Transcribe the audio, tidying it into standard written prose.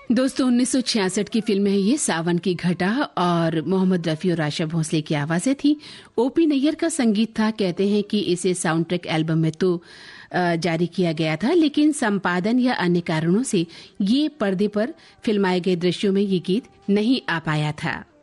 दोस्तों 1966 की फिल्म है ये, सावन की घटा, और मोहम्मद रफी और आशा भोसले की आवाजें थी। ओपी नैयर का संगीत था। कहते हैं कि इसे साउंड ट्रैक एल्बम में तो जारी किया गया था, लेकिन संपादन या अन्य कारणों से ये पर्दे पर फिल्माए गए दृश्यों में ये गीत नहीं आ पाया था।